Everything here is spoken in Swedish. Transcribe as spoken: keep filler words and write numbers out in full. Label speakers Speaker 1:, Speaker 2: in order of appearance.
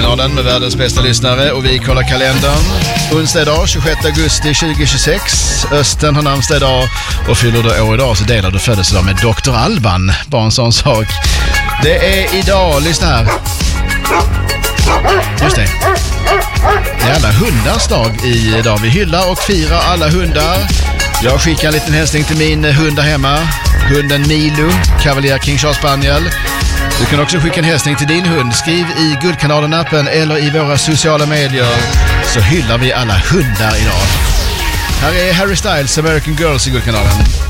Speaker 1: Guldkanalen med världens bästa lyssnare och vi kollar kalendern. Onsdag idag, tjugosjätte augusti tjugohundratjugosex. Östen har namnsdag idag och fyller då år idag, så delar du födelsedag med doktor Alban. Bara en sån sak. Det är idag, lyssna här. Just det. Det är alla hundars dag idag. Vi hyllar och firar alla hundar. Jag skickar en liten hälsning till min hund där hemma. Hunden Milo, Cavalier King Charles Spaniel. Du kan också skicka en hälsning till din hund. Skriv i Guldkanalen-appen eller i våra sociala medier, så hyllar vi alla hundar idag. Här är Harry Styles, American Girls i Guldkanalen.